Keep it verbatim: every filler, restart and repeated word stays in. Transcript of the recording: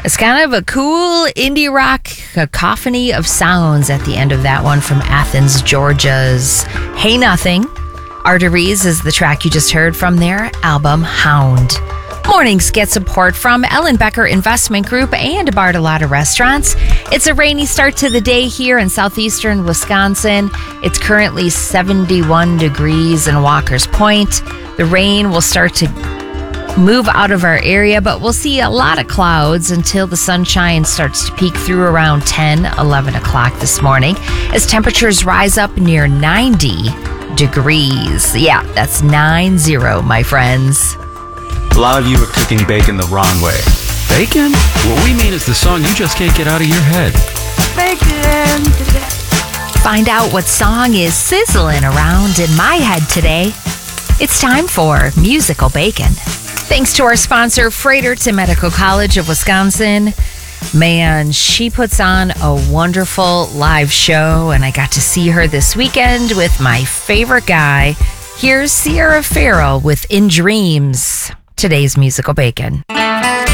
It's kind of a cool indie rock cacophony of sounds at the end of that one from Athens, Georgia's Hey Nothing. Arteries is the track you just heard from their album Hound. Mornings get support from Ellen Becker Investment Group and Bartolotta Restaurants. It's a rainy start to the day here in southeastern Wisconsin. It's currently seventy-one degrees in Walker's Point. The rain will start to move out of our area, but we'll see a lot of clouds until the sunshine starts to peek through around ten, eleven o'clock this morning as temperatures rise up near ninety degrees. Yeah, that's nine zero, my friends. A lot of you are cooking bacon the wrong way. Bacon? What we mean is the song you just can't get out of your head. Bacon. Find out what song is sizzling around in my head today. It's time for Musical Bacon. Thanks to our sponsor, Frederickson Medical College of Wisconsin. Man, she puts on a wonderful live show, and I got to see her this weekend with my favorite guy. Here's Sierra Farrell with In Dreams. Today's Musical Bacon.